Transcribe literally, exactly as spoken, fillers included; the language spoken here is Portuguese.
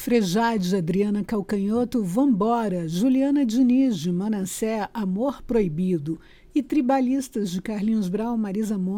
Frejade, de Adriana Calcanhoto, Vambora, Juliana Diniz, de Manassé, Amor Proibido, e Tribalistas, de Carlinhos Brau, Marisa Monte.